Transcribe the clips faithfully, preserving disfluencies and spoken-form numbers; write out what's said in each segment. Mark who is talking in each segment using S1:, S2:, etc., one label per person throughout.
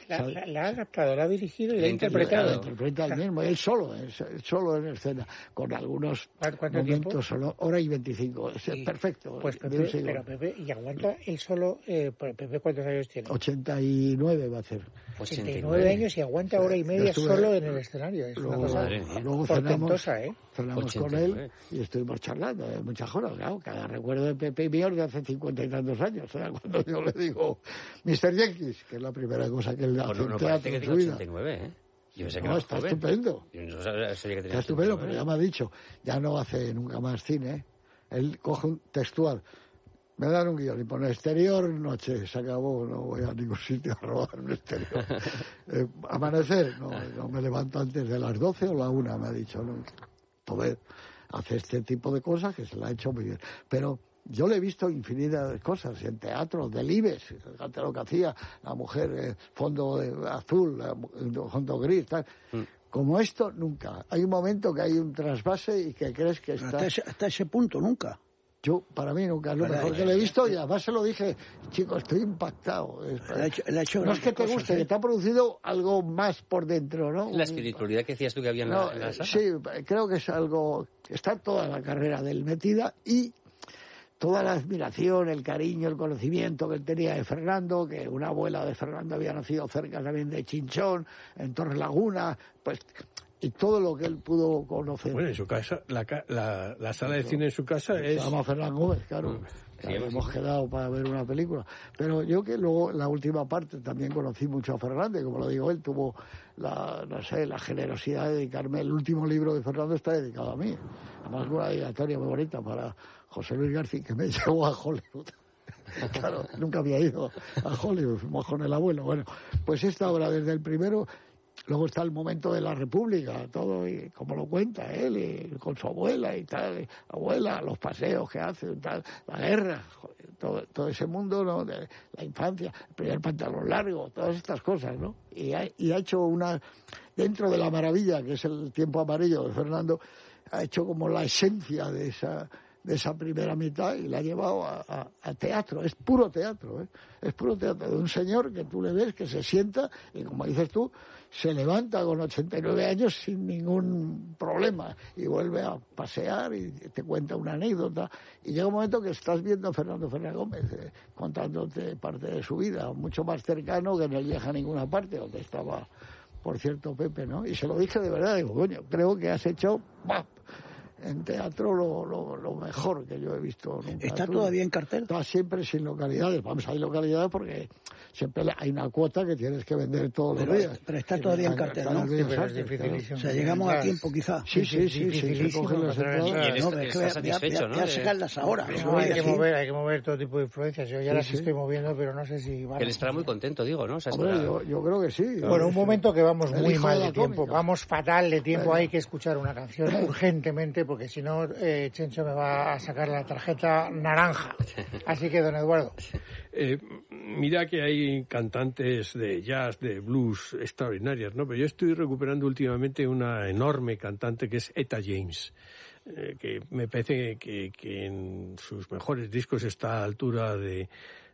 S1: La, la, la ha adaptado, la ha dirigido y la ha interpretado.
S2: La interpreta él mismo, él solo, él solo en escena, con algunos momentos solo, hora y veinticinco, es sí. perfecto.
S1: Pues Pepe, pero Pepe, ¿y aguanta él solo? Eh, Pepe, ¿cuántos años tiene?
S2: ochenta y nueve va a hacer.
S1: ochenta y nueve años y aguanta hora y media estuve, solo en el escenario. Es
S2: luego,
S1: una cosa
S2: luego cenamos,
S1: ¿eh?
S2: cenamos con él y estuvimos charlando de muchas horas. Claro, cada recuerdo de Pepe mío de hace cincuenta y tantos años. O sea, cuando yo le digo mister Jenkins, que es la primera cosa que él hace
S3: bueno,
S2: en
S3: no,
S2: teatro
S3: que
S2: en su vida.
S3: ochenta y nueve, ¿eh? Yo sé que
S2: no,
S3: no
S2: está
S3: joven.
S2: estupendo.
S3: Yo no sabía, sabía que tenía
S2: está estupendo, pero ya me ha dicho, ya no hace nunca más cine. ¿eh? Él coge un textual. Me dan un guión y pone exterior, noche, se acabó, no voy a ningún sitio a robar un exterior. eh, amanecer, no, no me levanto antes de las doce o la una, me ha dicho. ¿no? Entonces, hace este tipo de cosas que se la ha hecho muy bien. Pero yo le he visto infinidad de cosas, en teatro, Delibes, fíjate lo que hacía, la mujer, eh, fondo de, azul, fondo gris, tal. Mm. Como esto, nunca. Hay un momento que hay un trasvase y que crees que está...
S4: Hasta ese, hasta ese punto, nunca.
S2: Yo, para mí, nunca es lo mejor que le he visto y además se lo dije, chico, estoy impactado.
S4: Le ha hecho, le ha hecho
S2: no es que te
S4: cosas,
S2: guste,
S4: ¿eh?
S2: que te ha producido algo más por dentro, ¿no?
S3: La espiritualidad que decías tú que había en,
S2: no,
S3: la, en la sala.
S2: Sí, creo que es algo... Está toda la carrera de él metida y toda la admiración, el cariño, el conocimiento que él tenía de Fernando, que una abuela de Fernando había nacido cerca también de Chinchón, en Torres Laguna, pues... y todo lo que él pudo conocer.
S5: Bueno, en su casa, la, la, la sala de cine en su casa es...
S2: Se llama Fernán Gómez, claro. Sí, hemos sí. quedado para ver una película. Pero yo que luego, en la última parte, también conocí mucho a Fernando, y como lo digo él, tuvo la, no sé, la generosidad de dedicarme. El último libro de Fernando está dedicado a mí. Además, una dedicatoria muy bonita para José Luis García, que me llevó a Hollywood. Claro, nunca había ido a Hollywood, fuimos con el abuelo. Bueno, pues esta obra, desde el primero... Luego está el momento de la República, todo, y como lo cuenta él, y con su abuela y tal, y abuela, los paseos que hace, y tal, la guerra, joder, todo, todo ese mundo, ¿no? De la infancia, el primer pantalón largo, todas estas cosas, ¿no? Y ha, y ha hecho una, dentro de la maravilla, que es el tiempo amarillo de Fernando, ha hecho como la esencia de esa... de esa primera mitad y la ha llevado a, a, a teatro, es puro teatro, ¿eh? Es puro teatro de un señor que tú le ves que se sienta y como dices tú, se levanta con ochenta y nueve años sin ningún problema y vuelve a pasear y te cuenta una anécdota y llega un momento que estás viendo a Fernando Fernández Gómez eh, contándote parte de su vida, mucho más cercano que no llega a ninguna parte donde estaba, por cierto, Pepe, ¿no? Y se lo dije de verdad, digo, coño, creo que has hecho ¡bap! En teatro lo, lo, lo mejor que yo he visto nunca.
S4: ¿Está todavía en cartel?
S2: Está siempre sin localidades. Vamos, hay localidades porque siempre hay una cuota que tienes que vender todos
S4: pero,
S2: los días.
S4: Pero está todavía en cartel, ¿no?
S2: Sí,
S1: pero es difícil.
S4: O sea, llegamos a tiempo quizá.
S2: Sí, sí, sí, sí, sí, se cogen las entradas.
S3: No, pero estás satisfecho, ¿no?
S4: Voy a sacarlas ahora.
S1: No, hay, que mover, hay que mover todo tipo de influencias. Yo ya sí, las sí. estoy moviendo, pero no sé si...
S3: Él estará muy contento, digo, ¿no? O sea,
S2: Hombre, yo, yo creo que sí.
S1: Bueno, un momento que vamos
S2: el
S1: muy mal de, de tiempo.
S2: Cómica.
S1: Vamos fatal de tiempo. Hay que escuchar una canción urgentemente porque si no... Eh, Chencho me va a sacar la tarjeta naranja. Así que, don Eduardo.
S5: Eh, mira que hay cantantes de jazz, de blues extraordinarias, ¿no? Pero yo estoy recuperando últimamente una enorme cantante que es Etta James, eh, que me parece que, que en sus mejores discos está a la altura de,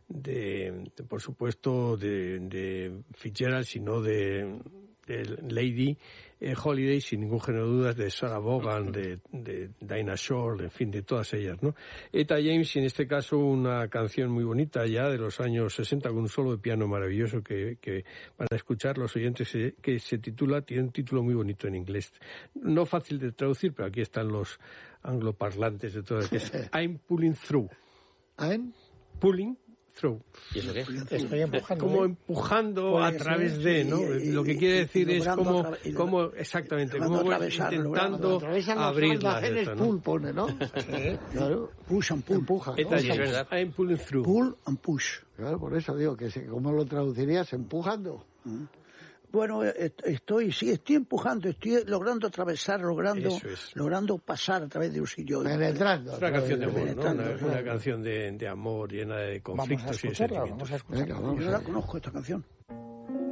S5: de, de por supuesto, de, de Fitzgerald, sino de, de Lady Eh, Holiday, sin ningún género de dudas, de Sarah Vaughan, de, de Dinah Shore, en fin, de todas ellas, ¿no? Etta James, y en este caso una canción muy bonita ya de los años sesenta con un solo de piano maravilloso que, que van a escuchar los oyentes, que, que se titula, tiene un título muy bonito en inglés, no fácil de traducir, pero aquí están los angloparlantes de todas, que es I'm Pulling Through.
S2: I'm
S5: Pulling Through.
S3: ¿Y eso qué?
S1: Estoy empujando.
S5: Como
S1: ¿eh?
S5: empujando
S4: pues,
S5: a través de, ¿no?
S4: Y, y,
S5: lo que quiere decir es como,
S4: tra-
S5: como exactamente, como intentando abrir la
S2: letra, ¿no? Pull pone, ¿no?
S4: Sí. Claro. Push and pull.
S2: Empuja, ¿no?
S3: Esta, sí, es verdad.
S5: I'm pulling through.
S4: Pull and push.
S2: Claro, por eso digo que se, ¿cómo lo traducirías? Empujando.
S4: Mm. Bueno, estoy, sí, estoy empujando, estoy logrando atravesar, logrando, es. logrando pasar a través de un sitio.
S2: Penetrando.
S5: Es una canción de amor, ¿no? Una, una canción de, de amor llena de conflictos.
S1: Vamos a escucharla,
S5: y de sentimientos.
S1: Vamos a escucharla.
S4: Yo no la conozco, esta canción.